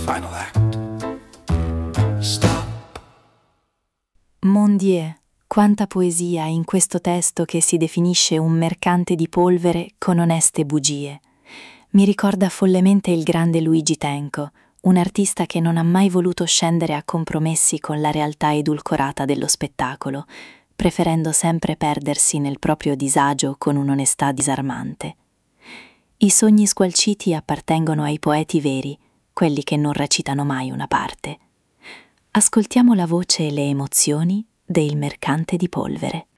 Final act. Stop. Mon Dieu, quanta poesia in questo testo che si definisce un mercante di polvere con oneste bugie. Mi ricorda follemente il grande Luigi Tenco, un artista che non ha mai voluto scendere a compromessi con la realtà edulcorata dello spettacolo, preferendo sempre perdersi nel proprio disagio con un'onestà disarmante. I sogni squalciti appartengono ai poeti veri, quelli che non recitano mai una parte. Ascoltiamo la voce e le emozioni del mercante di polvere.